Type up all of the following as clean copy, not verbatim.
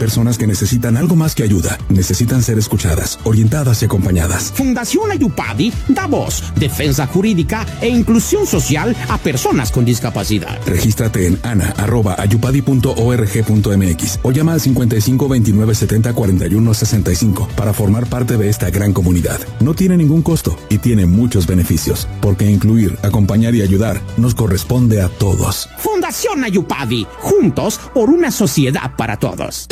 personas que necesitan algo más que ayuda. Necesitan ser escuchadas, orientadas y acompañadas. Fundación Ayupadi da voz, defensa jurídica e inclusión social a personas con discapacidad. Regístrate en ana@ayupadi.org.mx o llama al 55 29 70 41 65 para formar parte de esta gran comunidad. No tiene ningún costo y tiene muchos beneficios, porque incluir, acompañar y ayudar nos corresponde a todos. Fundación Ayupadi, juntos por una sociedad para todos.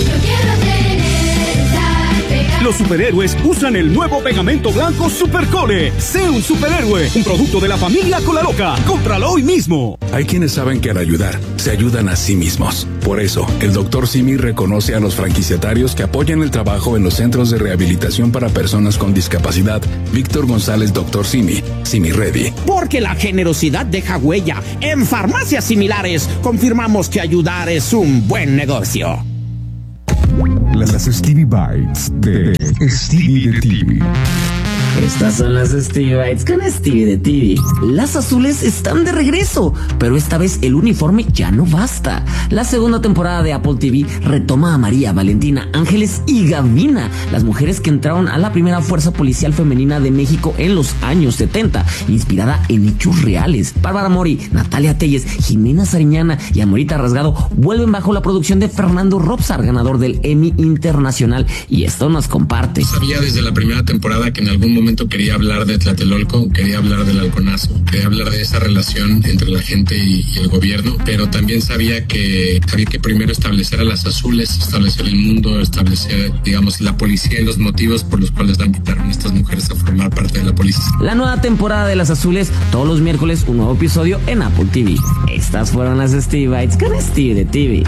Los superhéroes usan el nuevo pegamento blanco Supercole. Sé un superhéroe, un producto de la familia Colaloca. Cómpralo hoy mismo. Hay quienes saben que al ayudar, se ayudan a sí mismos. Por eso, el Dr. Simi reconoce a los franquiciatarios que apoyan el trabajo en los centros de rehabilitación para personas con discapacidad. Víctor González, Dr. Simi, Simi Ready. Porque la generosidad deja huella. En farmacias similares, confirmamos que ayudar es un buen negocio. Las Stevie Bites de Stevie de TV. Estas son las Stevie Bites con Stevie de TV. Las azules están de regreso, pero esta vez el uniforme ya no basta. La segunda temporada de Apple TV retoma a María, Valentina, Ángeles y Gavina, las mujeres que entraron a la primera fuerza policial femenina de México en los años 70, inspirada en hechos reales. Bárbara Mori, Natalia Telles, Jimena Sariñana y Amorita Rasgado vuelven bajo la producción de Fernando Robsar, ganador del Emmy Internacional, y esto nos comparte. Sabía desde la primera temporada que en algún momento quería hablar de Tlatelolco, quería hablar del Halconazo, quería hablar de esa relación entre la gente y el gobierno, pero también sabía que primero establecer a las azules, establecer el mundo, establecer, digamos, la policía y los motivos por los cuales la invitaron a estas mujeres a formar parte de la policía. La nueva temporada de Las Azules, todos los miércoles un nuevo episodio en Apple TV. Estas fueron las Stevie Bites con Stevie de TV.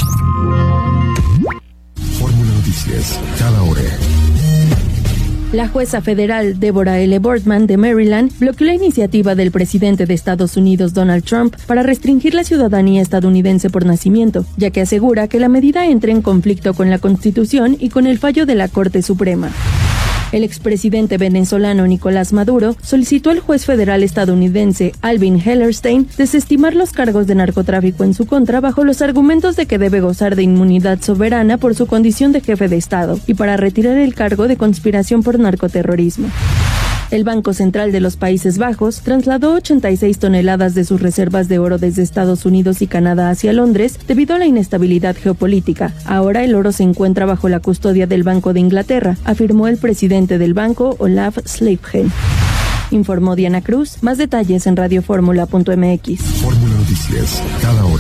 Fórmula Noticias, cada hora. La jueza federal Deborah L. Boardman de Maryland bloqueó la iniciativa del presidente de Estados Unidos Donald Trump para restringir la ciudadanía estadounidense por nacimiento, ya que asegura que la medida entra en conflicto con la Constitución y con el fallo de la Corte Suprema. El expresidente venezolano Nicolás Maduro solicitó al juez federal estadounidense Alvin Hellerstein desestimar los cargos de narcotráfico en su contra bajo los argumentos de que debe gozar de inmunidad soberana por su condición de jefe de Estado y para retirar el cargo de conspiración por narcoterrorismo. El Banco Central de los Países Bajos trasladó 86 toneladas de sus reservas de oro desde Estados Unidos y Canadá hacia Londres debido a la inestabilidad geopolítica. Ahora el oro se encuentra bajo la custodia del Banco de Inglaterra, afirmó el presidente del banco, Olaf Sleiphen. Informó Diana Cruz. Más detalles en radioformula.mx. Fórmula Noticias, cada hora.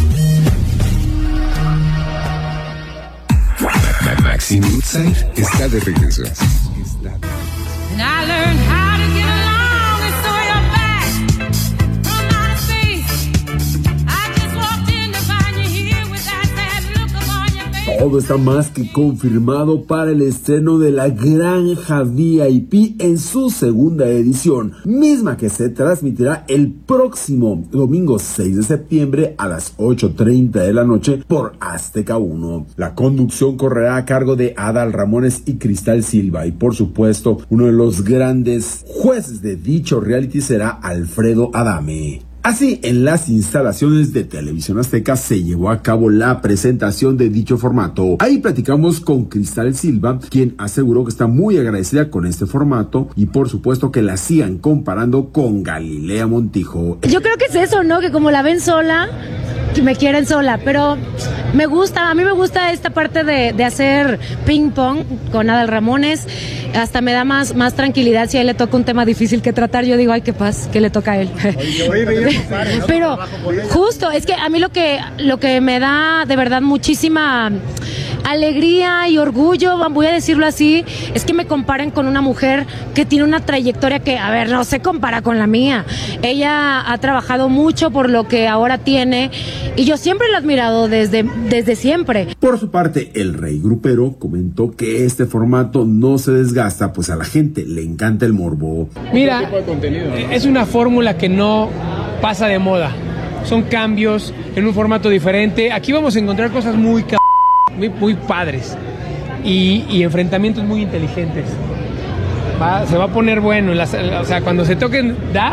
Maxine Woodside está de regreso. And I learned how to get along, and so you're back from outer space. I just walked in to find you here with that sad look upon your face. Todo está más que confirmado para el estreno de la Granja VIP en su segunda edición, misma que se transmitirá el próximo domingo 6 de septiembre a las 8:30 de la noche por Azteca 1. La conducción correrá a cargo de Adal Ramones y Cristal Silva y por supuesto uno de los grandes jueces de dicho reality será Alfredo Adame. Así, en las instalaciones de Televisión Azteca se llevó a cabo la presentación de dicho formato. Ahí platicamos con Cristal Silva, quien aseguró que está muy agradecida con este formato y por supuesto que la sigan comparando con Galilea Montijo. Yo creo que es eso, ¿no? Que como la ven sola, que me quieren sola, pero me gusta, a mí me gusta esta parte de hacer ping pong con Adal Ramones, hasta me da más tranquilidad. Si a él le toca un tema difícil que tratar, yo digo, ay, qué paz, que le toca a él. Pero justo, es que a mí lo que me da de verdad muchísima alegría y orgullo, voy a decirlo así, es que me comparen con una mujer que tiene una trayectoria que, a ver, no se compara con la mía. Ella ha trabajado mucho por lo que ahora tiene y yo siempre la he admirado desde siempre. Por su parte, el rey grupero comentó que este formato no se desgasta, pues a la gente le encanta el morbo. Mira, es una fórmula que no pasa de moda. Son cambios en un formato diferente. Aquí vamos a encontrar cosas muy padres y enfrentamientos muy inteligentes. Se va a poner bueno. O sea, cuando se toquen dar,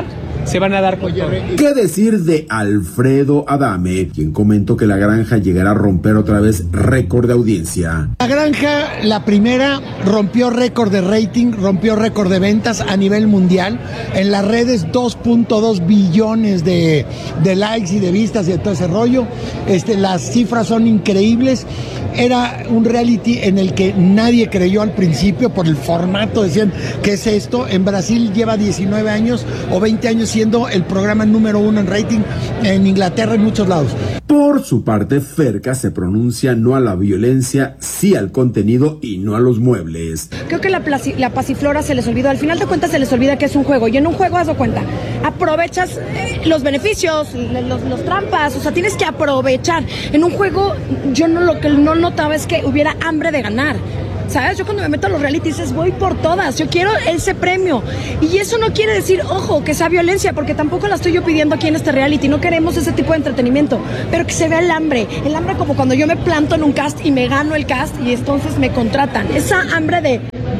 se van a dar con todo. ¿Qué decir de Alfredo Adame, quien comentó que La Granja llegará a romper otra vez récord de audiencia? La Granja, la primera, rompió récord de rating, rompió récord de ventas a nivel mundial. En las redes 2.2 billones de likes y de vistas y de todo ese rollo. Las cifras son increíbles. Era un reality en el que nadie creyó al principio por el formato. Decían, ¿qué es esto? En Brasil lleva 19 años o 20 años siendo el programa número 1 en rating, en Inglaterra, en muchos lados. Por su parte, Ferca se pronuncia no a la violencia, sí al contenido y no a los muebles. Creo que la pasiflora se les olvidó, al final de cuentas se les olvida que es un juego, y en un juego, haz de cuenta, aprovechas los beneficios, los trampas, o sea, tienes que aprovechar. En un juego, yo lo que no notaba es que hubiera hambre de ganar. ¿Sabes? Yo cuando me meto a los realities voy por todas, yo quiero ese premio. Y eso no quiere decir, ojo, que sea violencia, porque tampoco la estoy yo pidiendo aquí en este reality, no queremos ese tipo de entretenimiento, pero que se vea el hambre como cuando yo me planto en un cast y me gano el cast y entonces me contratan. Esa hambre de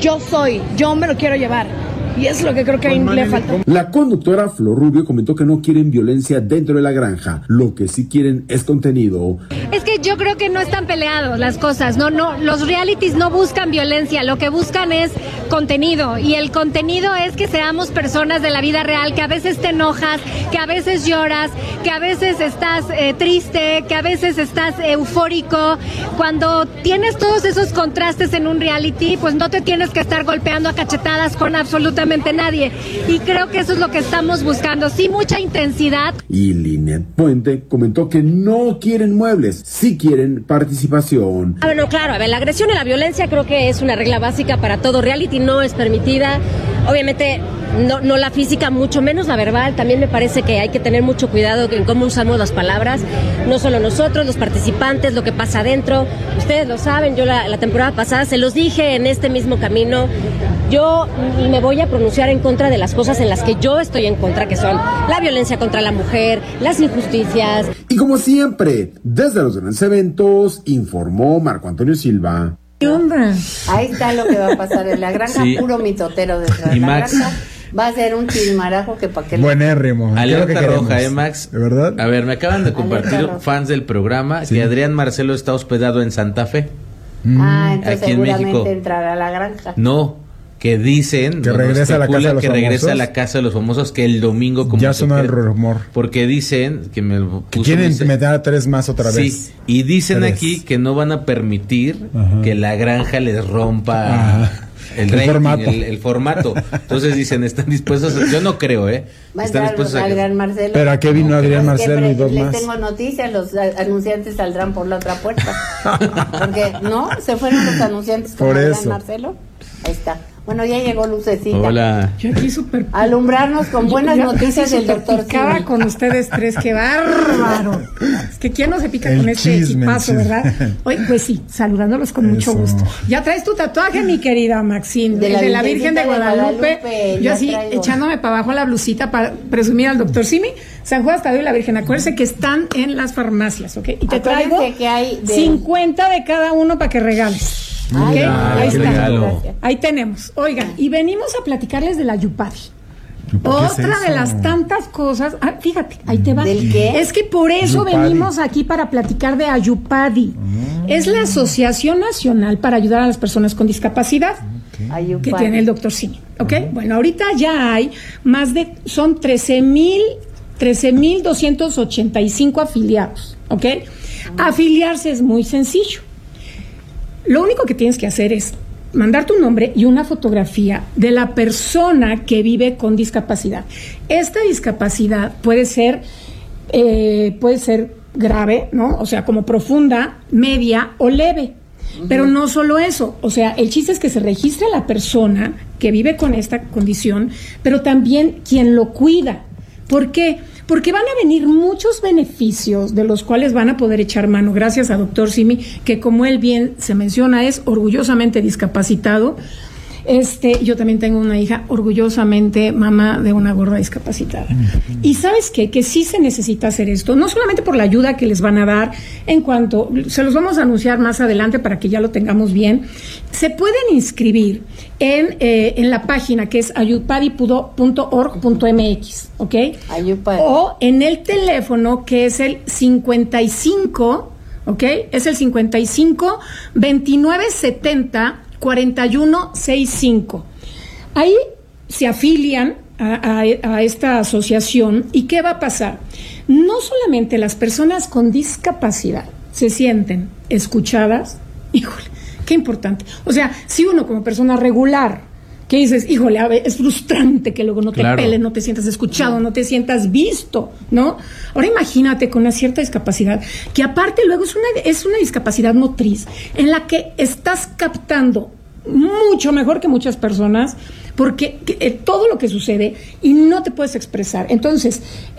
yo me lo quiero llevar. Y es lo que creo que ahí le falta. La conductora Flor Rubio comentó que no quieren violencia dentro de La Granja, lo que sí quieren es contenido. Es que yo creo que no están peleados las cosas, no, los realities no buscan violencia, lo que buscan es contenido, y el contenido es que seamos personas de la vida real, que a veces te enojas, que a veces lloras, que a veces estás triste, que a veces estás eufórico. Cuando tienes todos esos contrastes en un reality, pues no te tienes que estar golpeando a cachetadas con absolutamente nadie, y creo que eso es lo que estamos buscando, sí, mucha intensidad. Y Linet Puente comentó que no quieren muebles, sí quieren participación. Bueno, claro, la agresión y la violencia creo que es una regla básica para todo reality, no es permitida, obviamente no la física, mucho menos la verbal. También me parece que hay que tener mucho cuidado en cómo usamos las palabras, no solo nosotros, los participantes, lo que pasa adentro. Ustedes lo saben, yo la temporada pasada se los dije en este mismo camino. Yo me voy a pronunciar en contra de las cosas en las que yo estoy en contra, que son la violencia contra la mujer, las injusticias. Y como siempre, desde los grandes eventos, informó Marco Antonio Silva. ¿Qué onda? Ahí está lo que va a pasar en La Granja, sí. Puro mitotero de La Granja. Va a ser un chismarajo que para qué. Buenérrimo. Alerta roja, Max. ¿De verdad? A ver, me acaban de compartir fans del programa que Adrián Marcelo está hospedado en Santa Fe. Entonces aquí seguramente en México entrará a La Granja. No, que dicen que regresa a la casa de los que famosos. Regresa a la casa de los famosos, que el domingo como ya sonó el rumor. Porque dicen que que quieren meter a 3 más otra vez. Sí, y dicen 3. Aquí que no van a permitir que La Granja les rompa el formato. El formato. Entonces dicen, están dispuestos, yo no creo, están dispuestos a Adrián Marcelo. Pero ¿a qué vino Adrián Marcelo y 2 más? Les tengo noticias, los anunciantes saldrán por la otra puerta. Porque no, se fueron los anunciantes con Adrián Marcelo. Ahí está. Bueno, ya llegó Lucecita. Hola. Yo aquí súper... Alumbrarnos con buenas noticias del doctor Simi. Con ustedes 3, qué bárbaro. Es que quién no se pica con este equipazo, ¿verdad? Oye, pues sí, saludándolos con mucho gusto. Ya traes tu tatuaje, mi querida Maxine, de la Virgen de Guadalupe. Yo así, echándome para abajo la blusita para presumir al doctor Simi. San Juan Estadio y la Virgen. Acuérdense que están en las farmacias, ¿ok? Y te traigo que hay 50 de cada uno para que regales. Okay, ahí está. Ahí tenemos. Oigan, y venimos a platicarles de la Yupadi. Otra de las tantas cosas. Fíjate, ahí te va. ¿Del qué? Es que por eso venimos aquí para platicar de Ayupadi. Es la Asociación Nacional para Ayudar a las Personas con Discapacidad que tiene el doctor Simi. Bueno, ahorita ya hay son 13,285 afiliados. Afiliarse es muy sencillo. Lo único que tienes que hacer es mandar tu nombre y una fotografía de la persona que vive con discapacidad. Esta discapacidad puede ser grave, ¿no? O sea, como profunda, media o leve. Pero no solo eso, o sea, el chiste es que se registre la persona que vive con esta condición, pero también quien lo cuida. ¿Por qué? Porque van a venir muchos beneficios de los cuales van a poder echar mano gracias a doctor Simi, que como él bien se menciona es orgullosamente discapacitado, Yo también tengo una hija, orgullosamente mamá de una gorda discapacitada. Y ¿sabes qué? Que sí se necesita hacer esto, no solamente por la ayuda que les van a dar en cuanto, se los vamos a anunciar más adelante para que ya lo tengamos bien. Se pueden inscribir en la página que es ayupadi.org.mx, ¿ok? Ayupadi. O en el teléfono que es el 55, ¿ok? Es el 55 29 70 41 65. Ahí se afilian a esta asociación. ¿Y qué va a pasar? No solamente las personas con discapacidad se sienten escuchadas, híjole, qué importante. O sea, si uno como persona regular, que dices, híjole, es frustrante que luego no te pelen, no te sientas escuchado, no te sientas visto, ¿no? Ahora imagínate con una cierta discapacidad, que aparte luego es una discapacidad motriz, en la que estás captando mucho mejor que muchas personas, porque todo lo que sucede y no te puedes expresar. Entonces,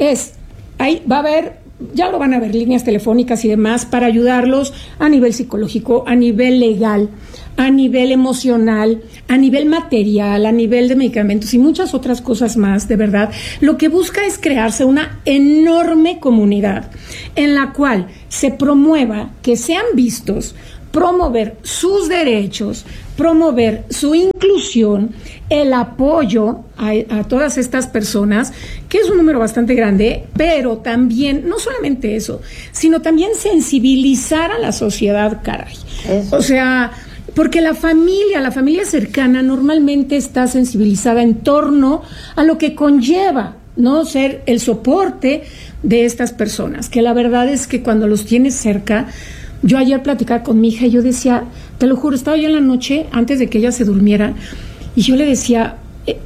ahí va a haber, ya lo van a ver, líneas telefónicas y demás para ayudarlos a nivel psicológico, a nivel legal, a nivel emocional, a nivel material, a nivel de medicamentos y muchas otras cosas más, de verdad. Lo que busca es crearse una enorme comunidad en la cual se promueva que sean vistos, promover sus derechos, promover su inclusión, el apoyo a todas estas personas, que es un número bastante grande, pero también, no solamente eso, sino también sensibilizar a la sociedad, caray. O sea, porque la familia cercana normalmente está sensibilizada en torno a lo que conlleva, ¿no? Ser el soporte de estas personas, que la verdad es que cuando los tienes cerca. Yo ayer platicaba con mi hija y yo decía, te lo juro, estaba yo en la noche antes de que ella se durmiera y yo le decía,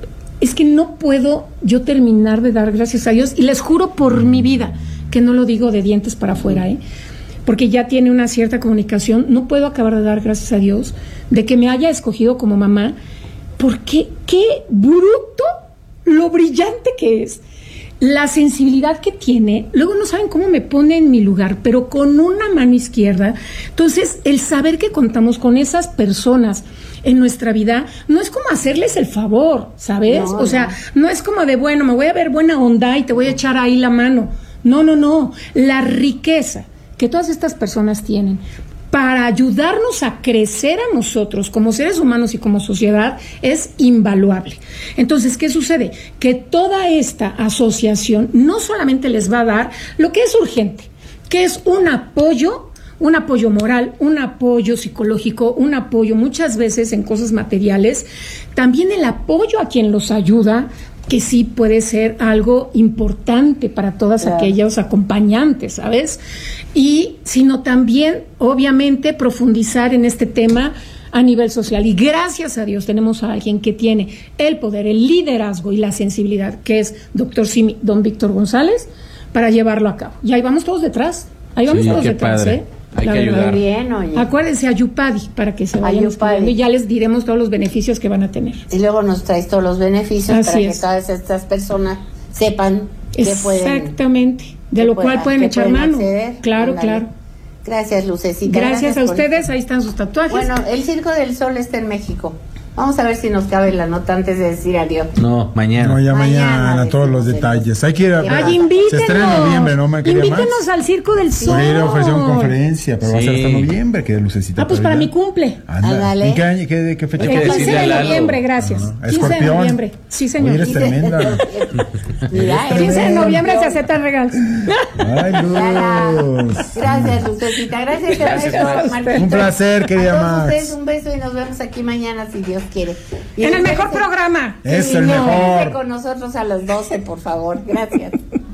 es que no puedo yo terminar de dar gracias a Dios, y les juro por mi vida que no lo digo de dientes para afuera, porque ya tiene una cierta comunicación, no puedo acabar de dar gracias a Dios de que me haya escogido como mamá, porque qué bruto lo brillante que es. La sensibilidad que tiene, luego no saben cómo me pone en mi lugar, pero con una mano izquierda. Entonces, el saber que contamos con esas personas en nuestra vida, no es como hacerles el favor, ¿sabes? No, o sea, no es como de, bueno, me voy a ver buena onda y te voy a echar ahí la mano. No. La riqueza que todas estas personas tienen para ayudarnos a crecer a nosotros como seres humanos y como sociedad es invaluable. Entonces, ¿qué sucede? Que toda esta asociación no solamente les va a dar lo que es urgente, que es un apoyo moral, un apoyo psicológico, un apoyo muchas veces en cosas materiales, también el apoyo a quien los ayuda, que sí puede ser algo importante para todas aquellos acompañantes, ¿sabes? Y sino también, obviamente, profundizar en este tema a nivel social. Y gracias a Dios tenemos a alguien que tiene el poder, el liderazgo y la sensibilidad, que es Dr. Simi, don Víctor González, para llevarlo a cabo. Y ahí vamos todos detrás. Ahí vamos todos detrás, padre. Hay la que verdad. ayudar. Muy bien, oye. Acuérdense, Ayupadi, para que se vayan escribiendo y ya les diremos todos los beneficios que van a tener. Y luego nos traes todos los beneficios Así para es. que todas estas personas sepan que pueden. Exactamente, de lo cual pueden echar mano. Acceder. Claro, Ándale. claro. Gracias, Lucecita. Gracias a por- ustedes, ahí están sus tatuajes. Bueno, el Circo del Sol está en México. Vamos a ver si nos cabe la nota antes de decir adiós. No, mañana. No, ya mañana todos los detalles. Hay que ir a ver. Ay, invítenos. Se estrena en noviembre, ¿no? ¿Me quería más? Invítenos al Circo del Sol. Ayer ofrecieron conferencia, pero va a ser hasta Sí. noviembre, que Lucecita. Pues para mi cumple. Anda. ¿En qué año? ¿Qué fecha? Hay que El 15 decirle a de Lalo. noviembre, gracias. 15 de Escorpión. noviembre. Sí, señor. Oye, eres tremenda. Mira, 15 de noviembre se aceptan regalos. Ay, Luz. Gracias, Lucecita. Gracias, Gracias, Ernesto, Max. Marquito. Un placer, querida A todos Max. ustedes un beso y nos vemos aquí mañana si Dios quiere. Y En el espérense- mejor programa. Es el quédense mejor. con nosotros a las 12, por favor. Gracias.